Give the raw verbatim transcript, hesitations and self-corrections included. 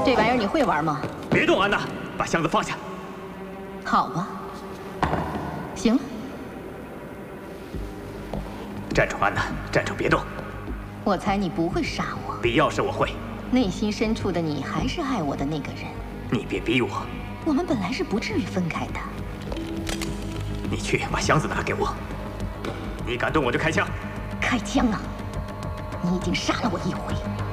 这玩意儿你会玩吗？ 别动，安娜，把箱子放下。 好吧，行了。 站住，安娜，站住，别动。 我猜你不会杀我。 必要时我会。 内心深处的你还是爱我的那个人。 你别逼我。 我们本来是不至于分开的。 你去把箱子拿给我。你敢动我就开枪。 开枪啊！你已经杀了我一回。